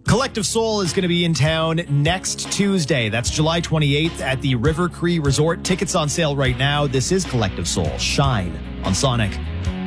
Collective Soul is going to be in town next Tuesday. That's July 28th at the River Cree Resort. Tickets on sale right now. This is Collective Soul. Shine on Sonic.